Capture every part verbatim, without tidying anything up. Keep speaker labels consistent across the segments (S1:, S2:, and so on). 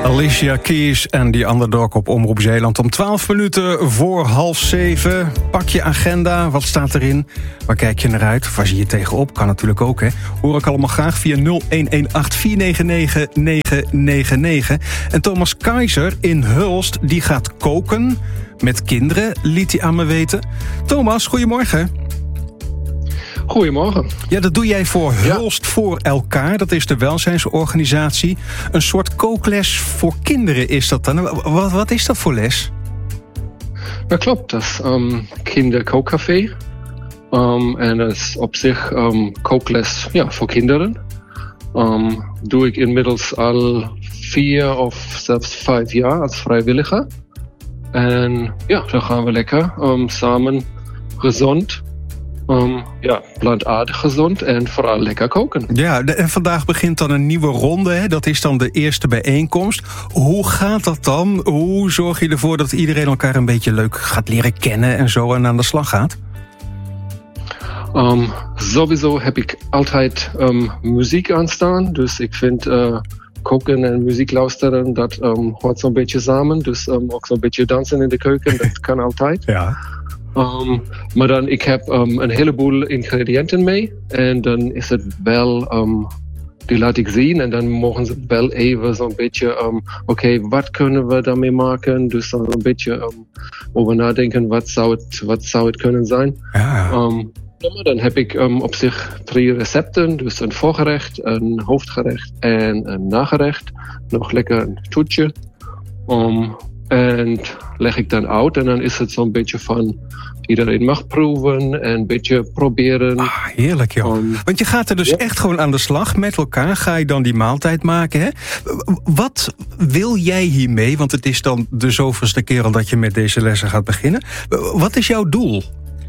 S1: Alicia Keys en die Underdog op Omroep Zeeland. Om twaalf minuten voor half zeven. Pak je agenda. Wat staat erin? Waar kijk je naar uit? Waar zie je tegenop? Kan natuurlijk ook, hè? Hoor ik allemaal graag via nul een een acht vier negen negen negen negen negen. En Thomas Keizer in Hulst, die gaat koken met kinderen, liet hij aan me weten. Thomas, goedemorgen.
S2: Goedemorgen.
S1: Ja, dat doe jij voor Hulst ja. voor elkaar. Dat is de welzijnsorganisatie. Een soort kookles voor kinderen is dat dan. Wat, wat is dat voor les?
S2: Dat klopt. Dat is um, kinderkookcafé. Um, en dat is op zich um, kookles ja, voor kinderen. Um, doe ik inmiddels al vier of zelfs vijf jaar als vrijwilliger. En ja, dan gaan we lekker um, samen gezond... Um, ja, plantaardig gezond en vooral lekker koken.
S1: Ja, en vandaag begint dan een nieuwe ronde. Hè? Dat is dan de eerste bijeenkomst. Hoe gaat dat dan? Hoe zorg je ervoor dat iedereen elkaar een beetje leuk gaat leren kennen en zo en aan de slag gaat?
S2: Um, sowieso heb ik altijd um, muziek aanstaan. Dus ik vind uh, koken en muziek luisteren, dat um, hoort zo'n beetje samen. Dus um, ook zo'n beetje dansen in de keuken, dat kan altijd.
S1: Ja.
S2: Um, maar dan, ik heb um, een heleboel ingrediënten mee. En dan is het wel, um, die laat ik zien. En dan mogen ze wel even zo'n beetje, um, oké, okay, wat kunnen we daarmee maken? Dus dan een beetje um, over nadenken, wat zou het, wat zou het kunnen zijn?
S1: Ja.
S2: Um, dan heb ik um, op zich drie recepten. Dus een voorgerecht, een hoofdgerecht en een nagerecht. Nog lekker een toetje. Um, En leg ik dan uit en dan is het zo'n beetje van iedereen mag proeven en een beetje proberen.
S1: Ah, heerlijk joh. Um, Want je gaat er dus ja. echt gewoon aan de slag met elkaar. Ga je dan die maaltijd maken, hè? Wat wil jij hiermee? Want het is dan de zoveelste keer al dat je met deze lessen gaat beginnen. Wat is jouw doel?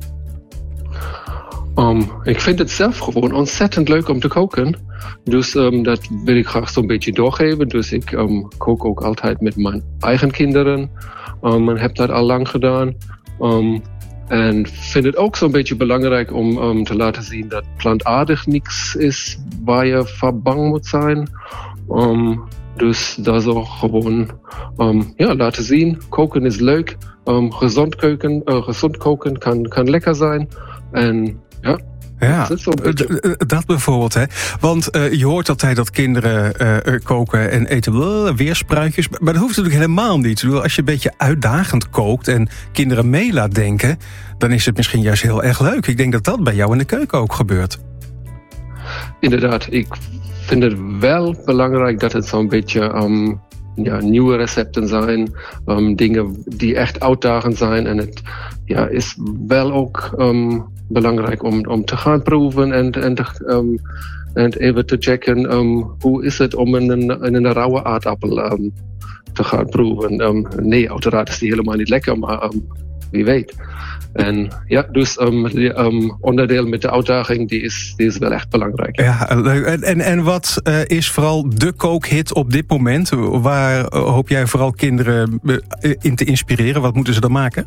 S2: Um, ik vind het zelf gewoon ontzettend leuk om te koken. Dus um, dat wil ik graag zo'n beetje doorgeven. Dus ik um, kook ook altijd met mijn eigen kinderen. Um, en heb dat al lang gedaan. Um, en vind het ook zo'n beetje belangrijk om um, te laten zien dat plantaardig niks is waar je voor bang moet zijn. Um, dus dat ook gewoon um, ja, laten zien. Koken is leuk. Um, gezond koken, uh, gezond koken kan, kan lekker zijn. En ja,
S1: ja dat, dat bijvoorbeeld, hè. Want uh, je hoort altijd dat kinderen uh, koken en eten uh, weer spruitjes. Maar dat hoeft natuurlijk helemaal niet. Als je een beetje uitdagend kookt en kinderen mee laat denken, dan is het misschien juist heel erg leuk. Ik denk dat dat bij jou in de keuken ook gebeurt.
S2: Inderdaad, ik vind het wel belangrijk dat het zo'n beetje um, ja, nieuwe recepten zijn. Um, dingen die echt uitdagend zijn. En het ja, is wel ook um, belangrijk om, om te gaan proeven en, en, te, um, en even te checken um, hoe is het om in een, in een rauwe aardappel um, te gaan proeven. Um, nee, uiteraard is die helemaal niet lekker, maar um, wie weet. En ja, dus um, die um, onderdeel met de uitdaging, die is, die is wel echt belangrijk.
S1: Ja, en, en, en wat uh, is vooral de kookhit op dit moment? Waar uh, hoop jij vooral kinderen uh, in te inspireren? Wat moeten ze dan maken?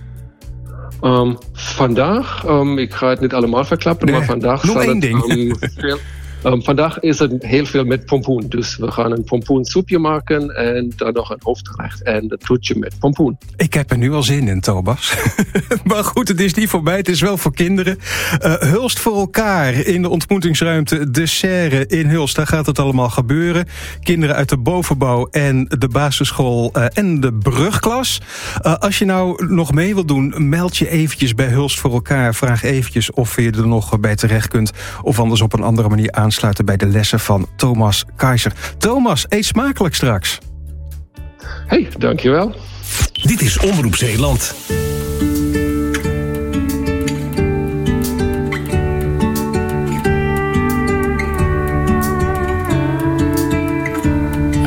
S2: Um, vandaag, um, ik ga het niet allemaal verklappen, nee, maar vandaag
S1: nog
S2: zal
S1: één
S2: het
S1: ding.
S2: Um, veel, um, vandaag is het heel veel met pompoen. Dus we gaan een pompoensoepje maken en dan nog een hoofdgerecht en een toetje met pompoen.
S1: Ik heb er nu al zin in, Thomas. Maar goed, het is niet voor mij, het is wel voor kinderen. Uh, Hulst voor elkaar in de ontmoetingsruimte De Serre in Hulst. Daar gaat het allemaal gebeuren. Kinderen uit de bovenbouw en de basisschool uh, en de brugklas. Uh, als je nou nog mee wilt doen, meld je eventjes bij Hulst voor elkaar. Vraag eventjes of je er nog bij terecht kunt. Of anders op een andere manier aansluiten bij de lessen van Thomas Keizer. Thomas, eet smakelijk straks.
S2: Hey, dankjewel.
S3: Dit is Omroep Zeeland.